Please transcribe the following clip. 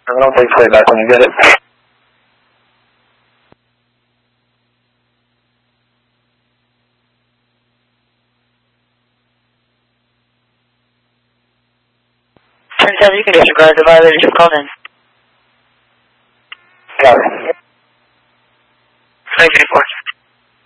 Terminal, take playback when you get it. Turns out you can disregard the violators you've called in. Got it. 2024.